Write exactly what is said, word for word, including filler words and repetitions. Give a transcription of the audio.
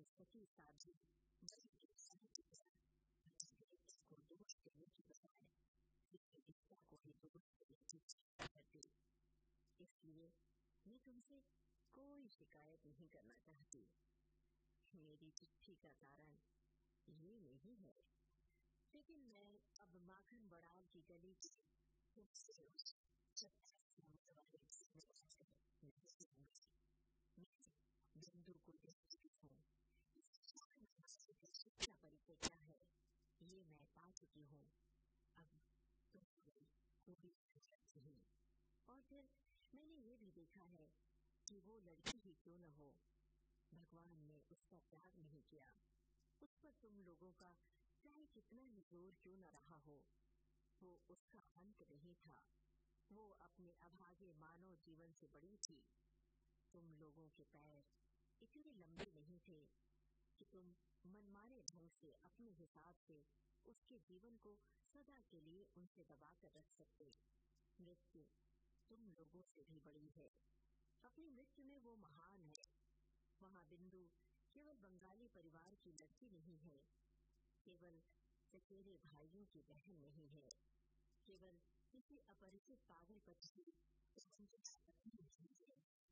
सखी साझी बड़ी बेचैनी की तरह को दोष देने की बजाय किसी रिश्ता को ही दोष देने की चेष्टा करती। इसलिए मैं तुमसे कोई शिकायत नहीं करना चाहती। मेरी चिट्ठी का कारण ये नहीं है, लेकिन मैं अब माखन बड़ाल की गली की तुमसे उस चप्पल वाले बिंदु को देखती हूँ। इसका परिचय क्या है ये मैं पा चुकी हूँ। अब तुम कोई नहीं। और फिर मैंने ये भी देखा है कि वो लड़की ही क्यों न हो, भगवान ने उसका त्याग नहीं किया। उस पर तुम लोगों का चाहे कितना ही जोर क्यों न रहा हो, वो उसका अंत नहीं था। वो अपने अभागे मानव जीवन से बड़ी थी। तुम लोगों के पैर इतने लंबे नहीं थे कि तुम मनमाने ढंग से अपने हिसाब से उसके जीवन को सदा के लिए उनसे दबा कर रख सकते। मृत्यु तुम लोगों से भी बड़ी है। अपनी मृत्यु में वो महान है। वहाँ बिंदु केवल बंगाली परिवार की लड़की नहीं है, केवल चचेरे भाइयों की बहन नहीं है, केवल किसी अपरिचित पागल पति की